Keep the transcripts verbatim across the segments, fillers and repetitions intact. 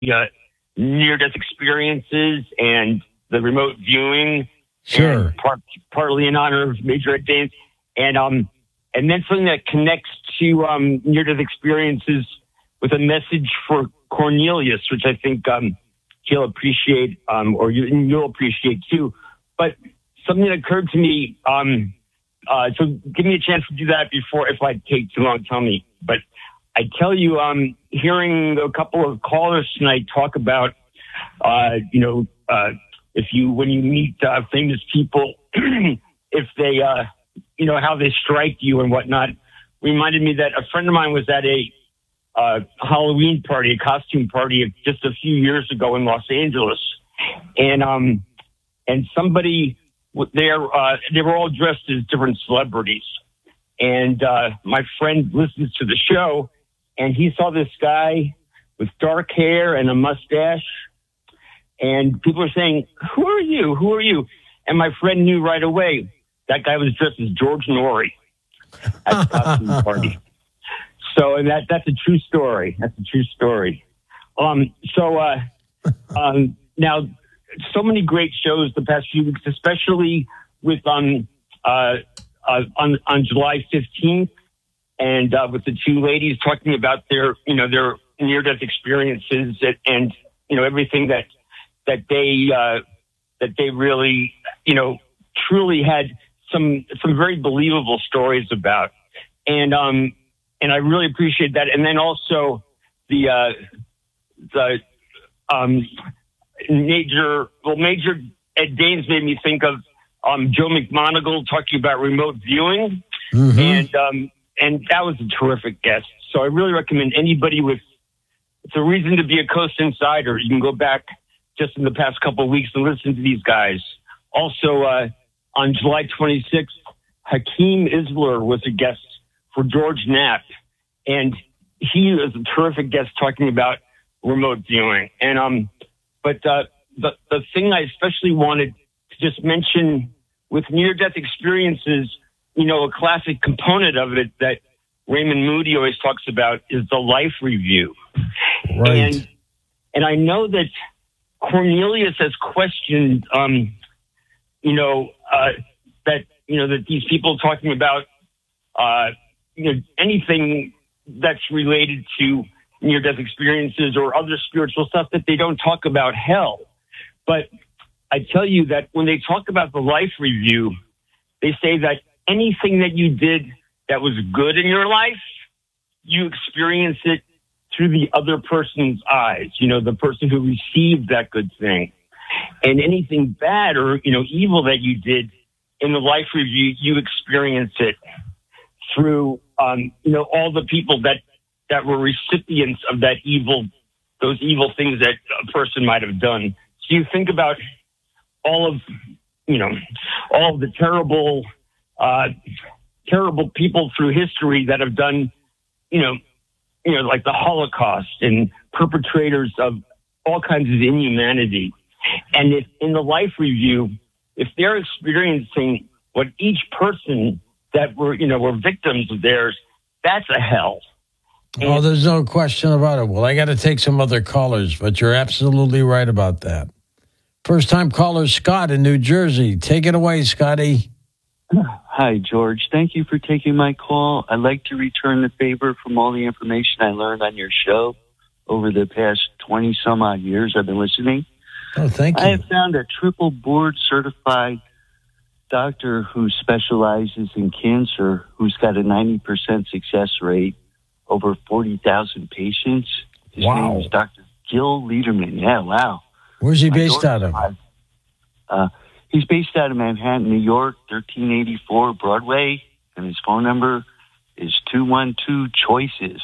uh, near-death experiences and the remote viewing. Sure. And part, partly in honor of Major Ed Danes. And, um, and then something that connects to um, near-death experiences with a message for Cornelius, which I think um, he'll appreciate, um, or you, you'll appreciate too. But something that occurred to me, um, uh, so give me a chance to do that before, if I take too long, tell me. But I tell you, um, hearing a couple of callers tonight talk about, uh, you know, uh, if you, when you meet uh, famous people, if they, uh, you know, how they strike you and whatnot, reminded me that a friend of mine was at a uh, Halloween party, a costume party just a few years ago in Los Angeles. And, um, and somebody there, uh, they were all dressed as different celebrities. And, uh, my friend listens to the show and he saw this guy with dark hair and a mustache. And people were saying, who are you? Who are you? And my friend knew right away that guy was dressed as George Norrie at the costume party. So, and that, that's a true story. That's a true story. Um, so, uh, um, now, so many great shows the past few weeks, especially with, um, uh, uh on, on July fifteenth and, uh, with the two ladies talking about their, you know, their near-death experiences and, and, you know, everything that, that they, uh, that they really, you know, truly had some, some very believable stories about. And, um, and I really appreciate that. And then also the, uh, the, um, Major, well, Major Ed Danes made me think of, um, Joe McMoneagle talking about remote viewing. Mm-hmm. And, um, and that was a terrific guest. So I really recommend anybody with, it's a reason to be a Coast Insider. You can go back just in the past couple of weeks and listen to these guys. Also, uh, on July twenty-sixth, Hakeem Isler was a guest for George Knapp. And he was a terrific guest talking about remote viewing. And, um, but, uh, the, the thing I especially wanted to just mention with near-death experiences, you know, a classic component of it that Raymond Moody always talks about is the life review. Right. And, and I know that Cornelius has questioned, um, you know, uh, that, you know, that these people talking about, uh, you know, anything that's related to near-death experiences or other spiritual stuff, that they don't talk about hell. But I tell you that when they talk about the life review, they say that anything that you did that was good in your life, you experience it through the other person's eyes, you know, the person who received that good thing. And anything bad or, you know, evil that you did in the life review, you experience it through, um, you know, all the people that, that were recipients of that evil, those evil things that a person might have done. So you think about all of, you know, all of the terrible, uh, terrible people through history that have done, you know, you know, like the Holocaust and perpetrators of all kinds of inhumanity. And if in the life review, if they're experiencing what each person that were, you know, were victims of theirs, that's a hell. And oh, there's no question about it. Well, I got to take some other callers, but you're absolutely right about that. First time caller, Scott in New Jersey. Take it away, Scotty. Hi, George. Thank you for taking my call. I'd like to return the favor from all the information I learned on your show over the past twenty some odd years I've been listening. Oh, thank you. I have found a triple board certified doctor who specializes in cancer, who's got a ninety percent success rate, over forty thousand patients. His wow. name is Doctor Gil Lederman. Yeah, wow. Where's he My based out of? Uh, he's based out of Manhattan, New York, thirteen eighty-four Broadway, and his phone number is two one two choices.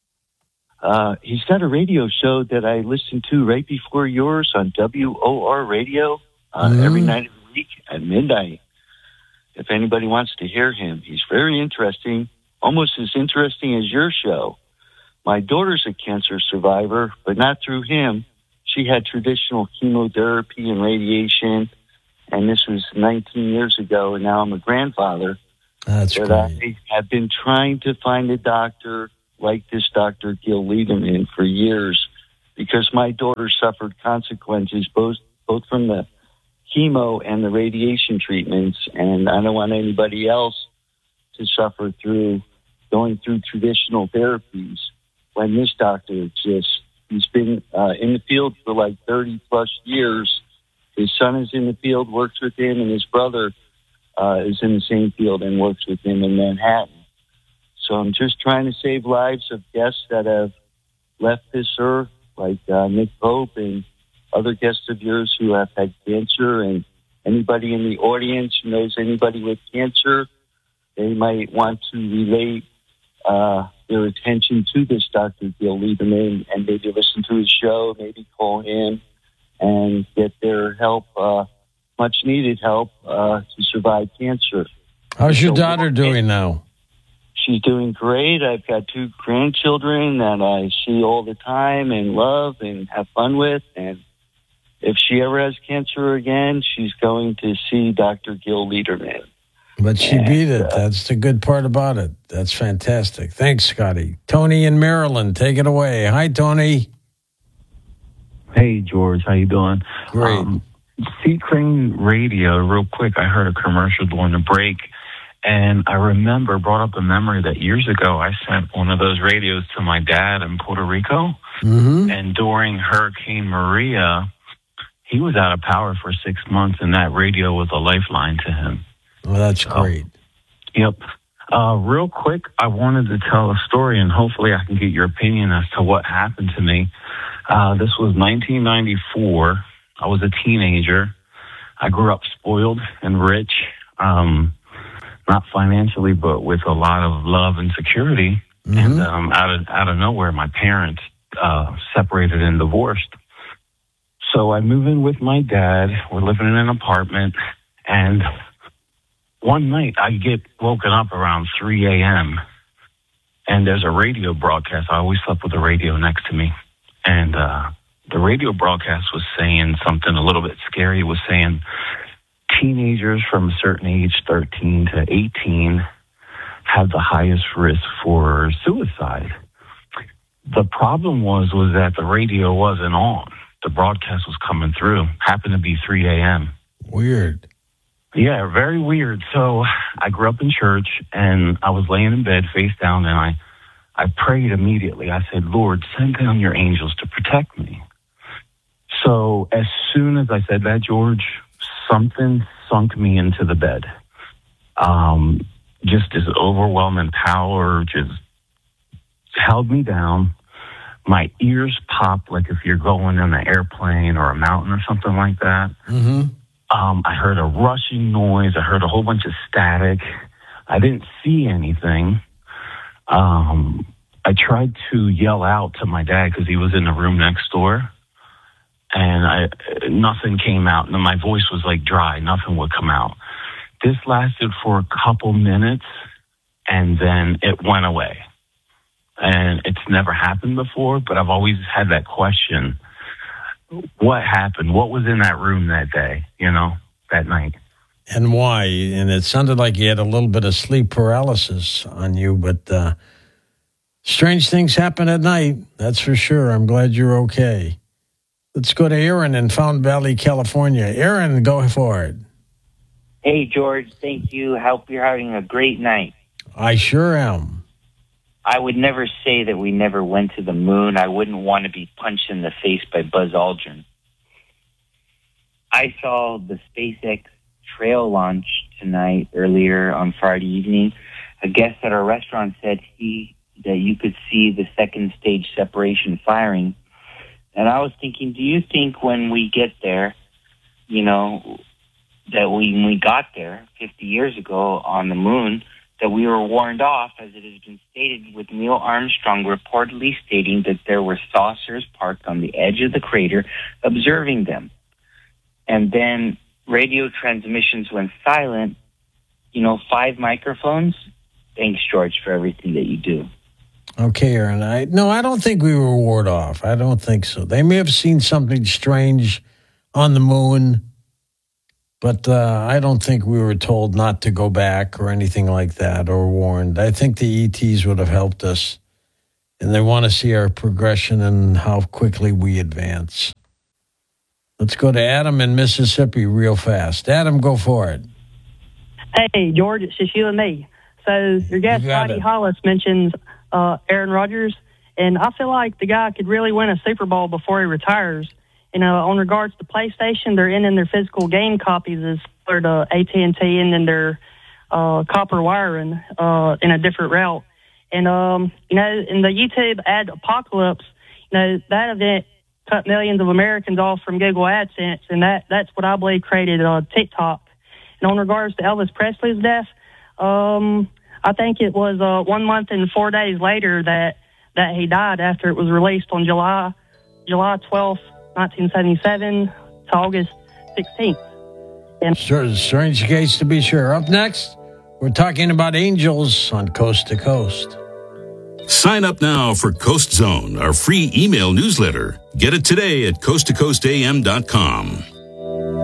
Uh, he's got a radio show that I listen to right before yours on W O R Radio uh, mm. every night of the week at midnight. If anybody wants to hear him, he's very interesting, almost as interesting as your show. My daughter's a cancer survivor, but not through him. She had traditional chemotherapy and radiation, and this was nineteen years ago, and now I'm a grandfather. That's but great. I have been trying to find a doctor like this Doctor Gil Lederman for years because my daughter suffered consequences both both from the chemo and the radiation treatments, and I don't want anybody else to suffer through going through traditional therapies when this doctor exists. He's been uh, in the field for like thirty plus years. His son is in the field, works with him, and his brother uh, is in the same field and works with him in Manhattan. So I'm just trying to save lives of guests that have left this earth, like uh, Nick Pope and other guests of yours who have had cancer, and anybody in the audience who knows anybody with cancer, they might want to relate uh, their attention to this Doctor Gil Lieberman and maybe listen to his show, maybe call him and get their help, uh, much needed help uh, to survive cancer. How's your So- daughter doing now? She's doing great. I've got two grandchildren that I see all the time and love and have fun with. And if she ever has cancer again, she's going to see Doctor Gil Lieberman. But she And, beat it. uh, That's the good part about it. That's fantastic. Thanks, Scotty. Tony in Maryland, take it away. Hi, Tony. Hey, George, how you doing? Great. Um, C Crane Radio, real quick, I heard a commercial during the break, and I remember, brought up a memory that years ago I sent one of those radios to my dad in Puerto Rico, Mm-hmm. and during Hurricane Maria, he was out of power for six months, and that radio was a lifeline to him. Well, that's great. Yep. Uh, real quick, I wanted to tell a story, and hopefully I can get your opinion as to what happened to me. Uh, this was nineteen ninety-four. I was a teenager. I grew up spoiled and rich, um, not financially, but with a lot of love and security. Mm-hmm. And um, out of out of nowhere, my parents uh, separated and divorced. So I move in with my dad. We're living in an apartment, and one night I get woken up around three a.m. and there's a radio broadcast. I always slept with the radio next to me. And uh, the radio broadcast was saying something a little bit scary. It was saying teenagers from a certain age, thirteen to eighteen, have the highest risk for suicide. The problem was, was that the radio wasn't on. The broadcast was coming through. Happened to be three a.m. Weird. Yeah, very weird. So I grew up in church, and I was laying in bed face down, and I, I prayed immediately. I said, Lord, send down your angels to protect me. So as soon as I said that, George, something sunk me into the bed. Um, just this overwhelming power just held me down. My ears popped like if you're going in an airplane or a mountain or something like that. Mm-hmm. Um, I heard a rushing noise. I heard a whole bunch of static. I didn't see anything. Um, I tried to yell out to my dad because he was in the room next door, and I nothing came out. And my voice was like dry. Nothing would come out. This lasted for a couple minutes, and then it went away. And it's never happened before, but I've always had that question. What happened? What was in that room that day, you know, that night? And why? And it sounded like you had a little bit of sleep paralysis on you, but uh, strange things happen at night. That's for sure. I'm glad you're okay. Let's go to Aaron in Fountain Valley, California. Aaron, go for it. Hey, George. Thank you. Hope you're having a great night. I sure am. I would never say that we never went to the moon. I wouldn't want to be punched in the face by Buzz Aldrin. I saw the SpaceX trail launch tonight, earlier on Friday evening. A guest at our restaurant said he that you could see the second stage separation firing. And I was thinking, do you think when we get there, you know, that we, when we got there fifty years ago on the moon, that we were warned off, as it has been stated, with Neil Armstrong reportedly stating that there were saucers parked on the edge of the crater observing them. And then radio transmissions went silent. You know, five microphones. Thanks, George, for everything that you do. Okay, Aaron. I, no, I don't think we were ward off. I don't think so. They may have seen something strange on the moon, but uh, I don't think we were told not to go back or anything like that or warned. I think the E Ts would have helped us and they want to see our progression and how quickly we advance. Let's go to Adam in Mississippi real fast. Adam, go for it. Hey, George, it's just you and me. So your guest, You got Rodney it. Hollis, mentions uh, Aaron Rodgers, and I feel like the guy could really win a Super Bowl before he retires. You know, on regards to PlayStation, they're ending their physical game copies as for the A T and T and then their uh, copper wiring uh, in a different route. And, um, you know, in the YouTube ad apocalypse, you know, that event cut millions of Americans off from Google AdSense, and that, that's what I believe created uh, TikTok. And on regards to Elvis Presley's death, um, I think it was uh, one month and four days later that, that he died after it was released on July July twelfth, nineteen seventy-seven to August sixteenth. And Sure, strange case to be sure. Up next, we're talking about angels on Coast to Coast. Sign up now for Coast Zone, our free email newsletter. Get it today at coast to coast a m dot com.